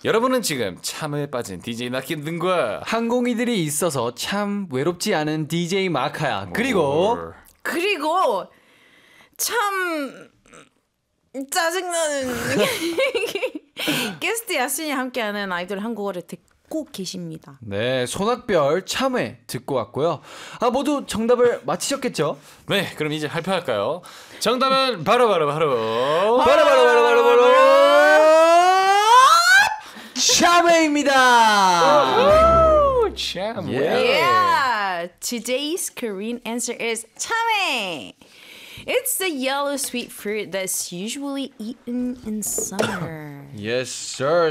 여러분은 지금 참외에 빠진 DJ 낙김등과 항공이들이 있어서 참 외롭지 않은 DJ 마카야. 그리고 참 짜증나는 게스트 야신이 함께하는 아이돌 한국어를 듣고 계십니다. 네, 손학별 참외 듣고 왔고요. 모두 정답을 맞히셨겠죠? 네, 그럼 이제 발표할까요? 정답은 바로 참외입니다. 참외. Yeah, today's Korean answer is 참외. It's the yellow sweet fruit that's usually eaten in summer. Yes, sir.